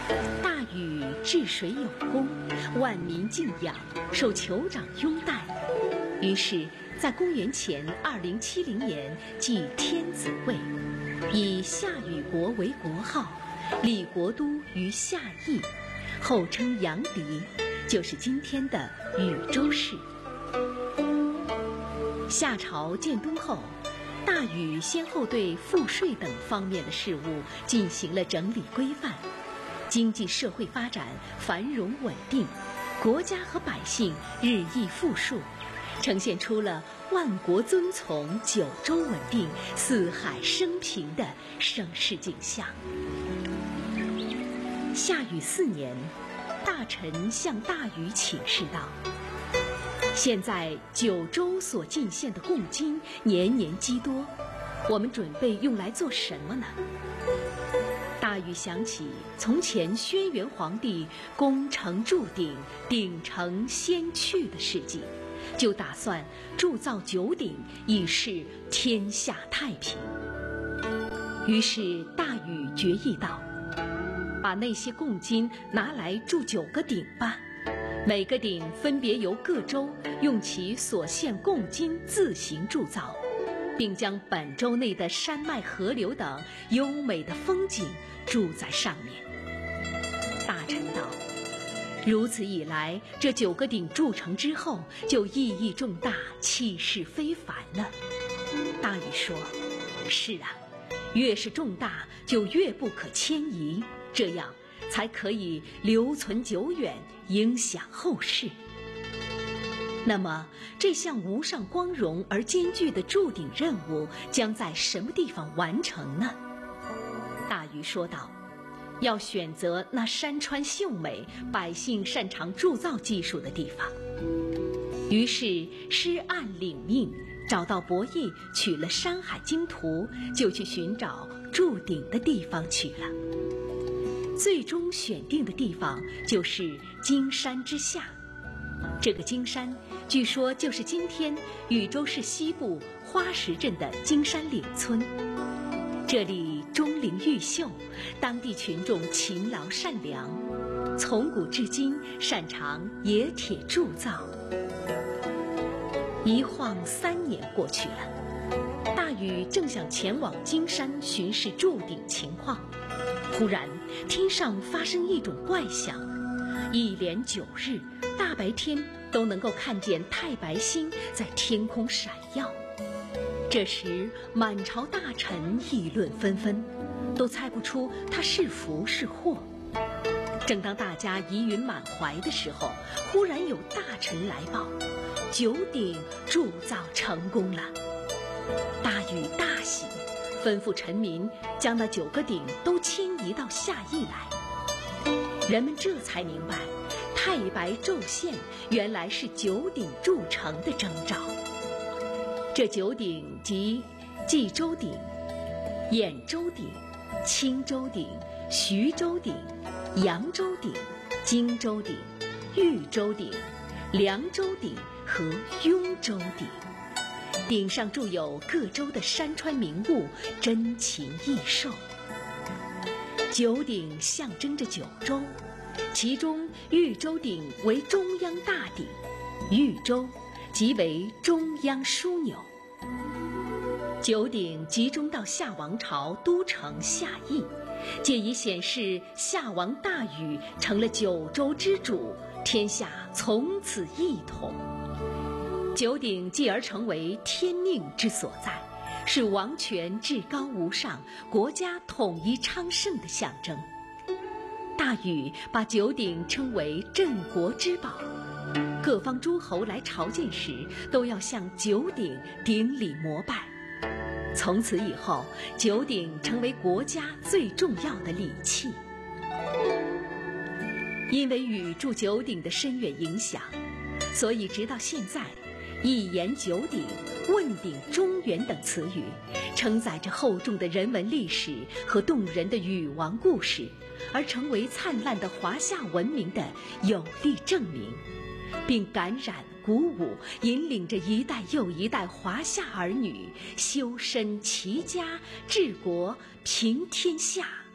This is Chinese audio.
大禹治水有功，万民敬仰，受酋长拥戴。于是，在公元前2070年即天子位，以夏禹国为国号，立国都于夏邑，后称阳翟，就是今天的禹州市。夏朝建都后，大禹先后对赋税等方面的事务进行了整理规范，经济社会发展繁荣稳定，国家和百姓日益富庶，呈现出了万国遵从、九州稳定、四海升平的盛世景象。夏禹4年，大臣向大禹请示道：现在九州所进献的贡金年年积多，我们准备用来做什么呢？大禹想起从前轩辕皇帝功成铸鼎，鼎成先去的事迹，就打算铸造九鼎，以示天下太平。于是大禹决议道：把那些贡金拿来铸9个鼎吧，每个鼎分别由各州用其所献贡金自行铸造，并将本州内的山脉河流等优美的风景铸在上面。大臣道：如此一来，这9个鼎铸成之后，就意义重大，气势非凡了。大禹说：是啊，越是重大，就越不可迁移，这样才可以留存久远，影响后世。那么，这项无上光荣而艰巨的铸鼎任务将在什么地方完成呢？大禹说道：要选择那山川秀美、百姓擅长铸造技术的地方。于是施按领命，找到伯益，取了《山海经图》，就去寻找铸鼎的地方去了。最终选定的地方就是荆山之下。这个荆山据说就是今天禹州市西部花石镇的荆山岭村。这里钟灵毓秀，当地群众勤劳善良，从古至今擅长冶铁铸造。一晃3年过去了，大禹正想前往荆山巡视铸鼎情况，忽然天上发生一种怪象，一连9日，大白天都能够看见太白星在天空闪耀。这时满朝大臣议论纷纷，都猜不出他是福是祸。正当大家疑云满怀的时候，忽然有大臣来报，9鼎铸造成功了。大禹大喜，吩咐臣民将那9个鼎都迁移到夏邑来。人们这才明白，太白昼现原来是9鼎铸成的征兆。这9鼎即冀州鼎、兖州鼎、青州鼎、徐州鼎、扬州鼎、荆州鼎、豫州鼎、凉州鼎和雍州鼎。鼎上铸有各州的山川名物，珍禽异兽。9鼎象征着9州，其中豫州鼎为中央大鼎，豫州即为中央枢纽。9鼎集中到夏王朝都城夏邑，借以显示夏王大禹成了9州之主，天下从此一统。9鼎继而成为天命之所在，是王权至高无上、国家统一昌盛的象征。大禹把9鼎称为镇国之宝，各方诸侯来朝见时，都要向9鼎顶礼膜拜。从此以后，9鼎成为国家最重要的礼器。因为禹铸9鼎的深远影响，所以直到现在，一言9鼎、问鼎中原等词语，承载着厚重的人文历史和动人的禹王故事，而成为灿烂的华夏文明的有力证明，并感染鼓舞，引领着一代又一代华夏儿女修身齐家治国平天下。